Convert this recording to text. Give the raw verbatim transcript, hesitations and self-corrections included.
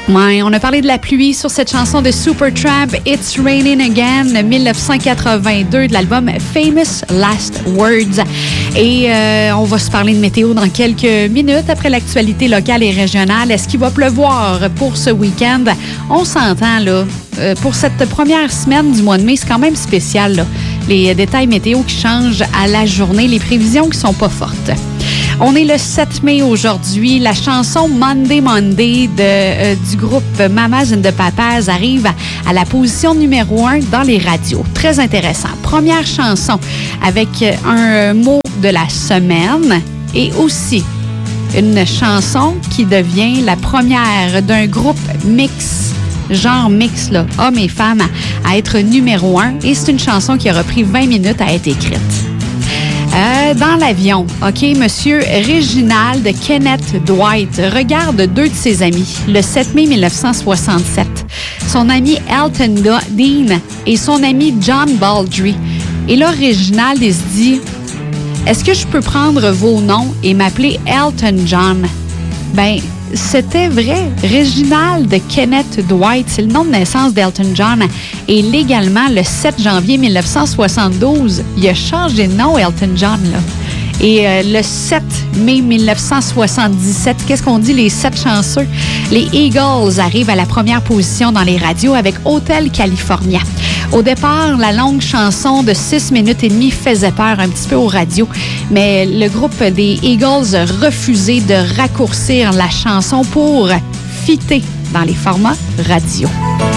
Ouais, on a parlé de la pluie sur cette chanson de Supertramp, It's Raining Again, dix-neuf cent quatre-vingt-deux, de l'album Famous Last Words. Et euh, on va se parler de météo dans quelques minutes après l'actualité locale et régionale. Est-ce qu'il va pleuvoir pour ce week-end? On s'entend, là. Euh, pour cette première semaine du mois de mai, c'est quand même spécial, là. Les détails météo qui changent à la journée, les prévisions qui sont pas fortes. On est le sept mai aujourd'hui. La chanson Monday Monday de, euh, du groupe Mamas and the Papas arrive à, à la position numéro un dans les radios. Très intéressant. Première chanson avec un mot de la semaine et aussi une chanson qui devient la première d'un groupe mix, genre mix, là, hommes et femmes, à, à être numéro un. Et c'est une chanson qui aura pris vingt minutes à être écrite. Euh, dans l'avion, OK, Monsieur Réginald Kenneth Dwight regarde deux de ses amis le sept mai dix-neuf cent soixante-sept. Son ami Elton Dean et son ami John Baldry. Et là, Réginald, il se dit, est-ce que je peux prendre vos noms et m'appeler Elton John? Ben, c'était vrai. Réginald Kenneth Dwight, c'est le nom de naissance d'Elton John. Et légalement, le sept janvier dix-neuf cent soixante-douze, il a changé de nom, Elton John, là. Et euh, le sept mai dix-neuf cent soixante-dix-sept, qu'est-ce qu'on dit, les sept chanceux? Les Eagles arrivent à la première position dans les radios avec Hotel California. Au départ, la longue chanson de six minutes et demie faisait peur un petit peu aux radios, mais le groupe des Eagles a refusé de raccourcir la chanson pour fitter dans les formats radio.